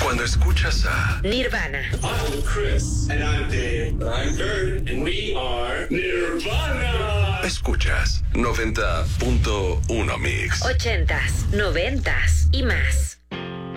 Cuando escuchas a Nirvana. I'm Chris. And I'm Dave. I'm Kurt. And we are Nirvana. Escuchas 90.1 Mix. 80s, 90s y más.